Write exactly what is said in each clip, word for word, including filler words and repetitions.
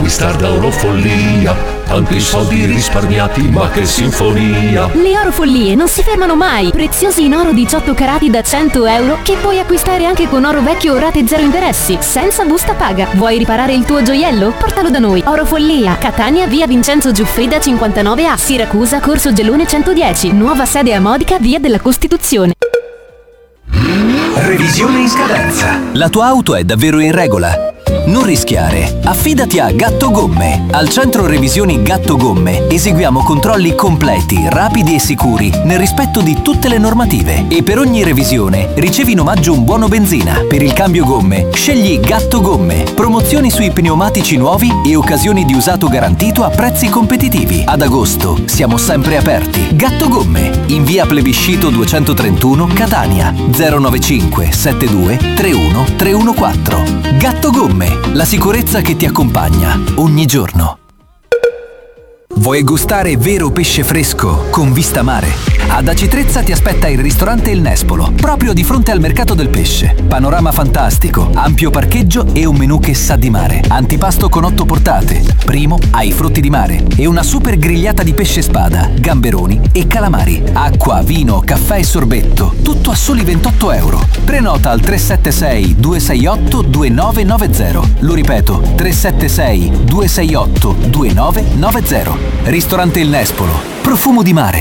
acquistare da Orofollia. Tanti soldi risparmiati, ma che sinfonia! Le Orofollie non si fermano mai. Preziosi in oro diciotto carati da cento euro che puoi acquistare anche con oro vecchio o rate zero interessi, senza busta paga. Vuoi riparare il tuo gioiello? Portalo da noi. Orofollia, Catania, via Vincenzo Giuffrida cinquantanove A, Siracusa, Corso Gelone centodieci. Nuova sede a Modica, via della Costituzione. Revisione in scadenza. La tua auto è davvero in regola? Non rischiare. Affidati a Gatto Gomme. Al centro revisioni Gatto Gomme eseguiamo controlli completi, rapidi e sicuri nel rispetto di tutte le normative. E per ogni revisione ricevi in omaggio un buono benzina. Per il cambio gomme scegli Gatto Gomme. Promozioni sui pneumatici nuovi e occasioni di usato garantito a prezzi competitivi. Ad agosto siamo sempre aperti. Gatto Gomme, in via Plebiscito duecentotrentuno, Catania. zero nove cinque sette due tre uno tre uno quattro. Gatto Gomme, la sicurezza che ti accompagna ogni giorno. Vuoi gustare vero pesce fresco con vista mare? Ad Aci Trezza ti aspetta il ristorante Il Nespolo, proprio di fronte al mercato del pesce. Panorama fantastico, ampio parcheggio e un menù che sa di mare. Antipasto con otto portate, primo ai frutti di mare e una super grigliata di pesce spada, gamberoni e calamari. Acqua, vino, caffè e sorbetto, tutto a soli ventotto euro. Prenota al tre sette sei due sei otto due nove nove zero. Lo ripeto, tre sette sei due sei otto due nove nove zero. Ristorante Il Nespolo, profumo di mare.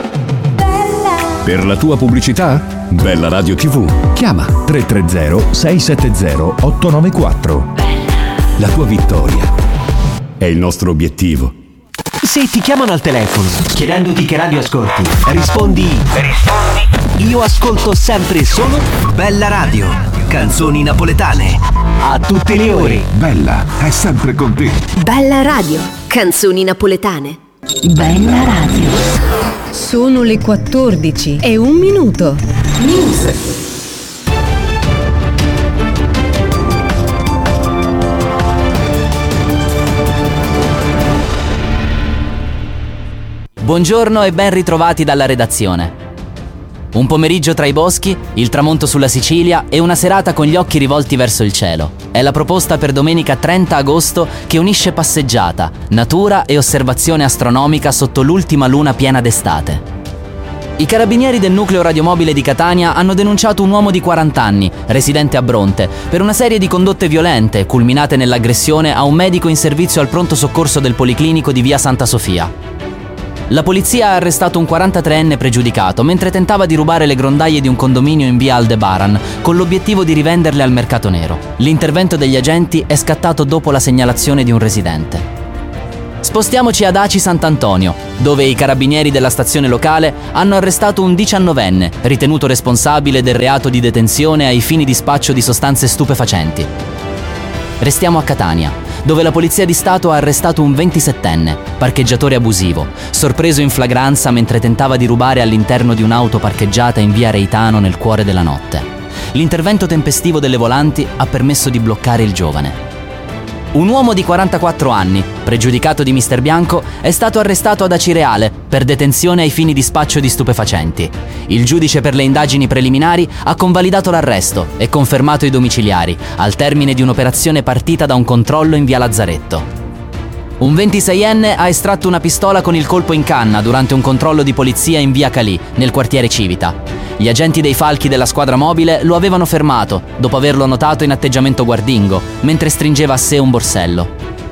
Per la tua pubblicità? Bella Radio tivù. Chiama tre tre zero sei sette zero otto nove quattro. La tua vittoria è il nostro obiettivo. Se ti chiamano al telefono chiedendoti che radio ascolti, rispondi Rispondi Io ascolto sempre e solo Bella Radio, canzoni napoletane a tutte le ore. Bella è sempre con te. Bella Radio, canzoni napoletane. Bella Radio. Sono le quattordici e un minuto. News. Buongiorno e ben ritrovati dalla redazione. Un pomeriggio tra i boschi, il tramonto sulla Sicilia e una serata con gli occhi rivolti verso il cielo. È la proposta per domenica trenta agosto che unisce passeggiata, natura e osservazione astronomica sotto l'ultima luna piena d'estate. I carabinieri del nucleo radiomobile di Catania hanno denunciato un uomo di quaranta anni, residente a Bronte, per una serie di condotte violente, culminate nell'aggressione a un medico in servizio al pronto soccorso del Policlinico di via Santa Sofia. La polizia ha arrestato un quarantatreenne pregiudicato mentre tentava di rubare le grondaie di un condominio in via Aldebaran con l'obiettivo di rivenderle al mercato nero. L'intervento degli agenti è scattato dopo la segnalazione di un residente. Spostiamoci ad Aci Sant'Antonio, dove i carabinieri della stazione locale hanno arrestato un diciannovenne ritenuto responsabile del reato di detenzione ai fini di spaccio di sostanze stupefacenti. Restiamo a Catania, dove la Polizia di Stato ha arrestato un ventisettenne, parcheggiatore abusivo, sorpreso in flagranza mentre tentava di rubare all'interno di un'auto parcheggiata in via Reitano nel cuore della notte. L'intervento tempestivo delle volanti ha permesso di bloccare il giovane. Un uomo di quarantaquattro anni, pregiudicato di Mister Bianco, è stato arrestato ad Acireale per detenzione ai fini di spaccio di stupefacenti. Il giudice per le indagini preliminari ha convalidato l'arresto e confermato i domiciliari, al termine di un'operazione partita da un controllo in via Lazzaretto. Un ventiseienne ha estratto una pistola con il colpo in canna durante un controllo di polizia in via Calì, nel quartiere Civita. Gli agenti dei falchi della squadra mobile lo avevano fermato, dopo averlo notato in atteggiamento guardingo, mentre stringeva a sé un borsello.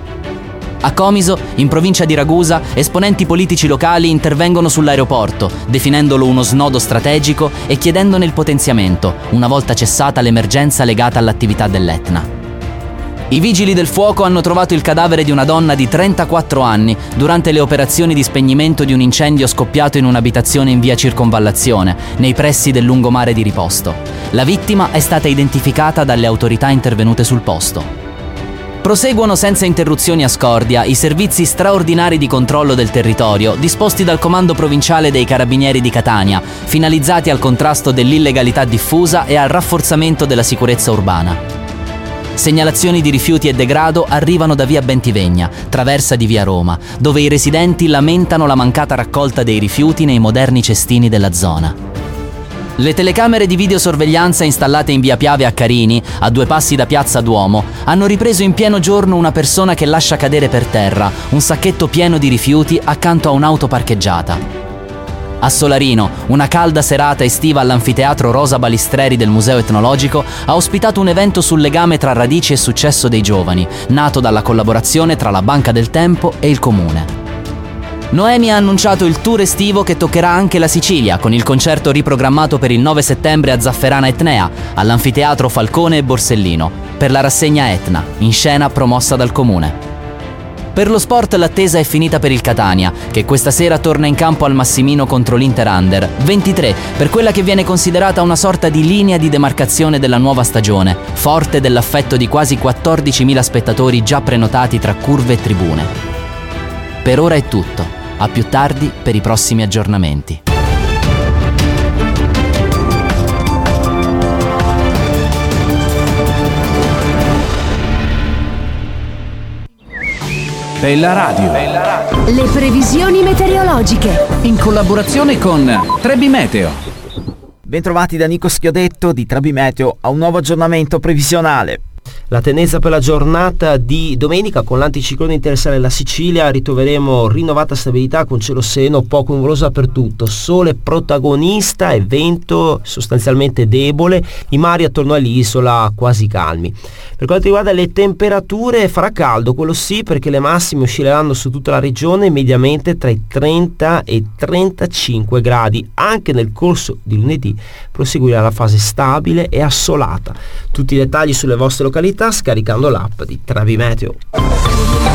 A Comiso, in provincia di Ragusa, esponenti politici locali intervengono sull'aeroporto, definendolo uno snodo strategico e chiedendone il potenziamento, una volta cessata l'emergenza legata all'attività dell'Etna. I vigili del fuoco hanno trovato il cadavere di una donna di trentaquattro anni durante le operazioni di spegnimento di un incendio scoppiato in un'abitazione in via Circonvallazione, nei pressi del lungomare di Riposto. La vittima è stata identificata dalle autorità intervenute sul posto. Proseguono senza interruzioni a Scordia i servizi straordinari di controllo del territorio disposti dal Comando Provinciale dei Carabinieri di Catania, finalizzati al contrasto dell'illegalità diffusa e al rafforzamento della sicurezza urbana. Segnalazioni di rifiuti e degrado arrivano da via Bentivegna, traversa di via Roma, dove i residenti lamentano la mancata raccolta dei rifiuti nei moderni cestini della zona. Le telecamere di videosorveglianza installate in via Piave a Carini, a due passi da Piazza Duomo, hanno ripreso in pieno giorno una persona che lascia cadere per terra un sacchetto pieno di rifiuti accanto a un'auto parcheggiata. A Solarino, una calda serata estiva all'anfiteatro Rosa Balistreri del Museo Etnologico ha ospitato un evento sul legame tra radici e successo dei giovani, nato dalla collaborazione tra la Banca del Tempo e il Comune. Noemi ha annunciato il tour estivo che toccherà anche la Sicilia, con il concerto riprogrammato per il nove settembre a Zafferana Etnea, all'anfiteatro Falcone e Borsellino, per la rassegna Etna, in scena promossa dal Comune. Per lo sport l'attesa è finita per il Catania, che questa sera torna in campo al Massimino contro l'Inter Under, ventitré, per quella che viene considerata una sorta di linea di demarcazione della nuova stagione, forte dell'affetto di quasi quattordicimila spettatori già prenotati tra curve e tribune. Per ora è tutto, a più tardi per i prossimi aggiornamenti. Bella Radio. Le previsioni meteorologiche. In collaborazione con Trebi Meteo. Bentrovati da Nico Schiodetto di Trebi Meteo a un nuovo aggiornamento previsionale. La tendenza per la giornata di domenica: con l'anticiclone interessare la Sicilia ritroveremo rinnovata stabilità con cielo sereno poco nuvoloso dappertutto, sole protagonista e vento sostanzialmente debole, i mari attorno all'isola quasi calmi. Per quanto riguarda le temperature, farà caldo, quello sì, perché le massime oscilleranno su tutta la regione mediamente tra i trenta e i trentacinque gradi. Anche nel corso di lunedì proseguirà la fase stabile e assolata. Tutti i dettagli sulle vostre località scaricando l'app di Trebi Meteo.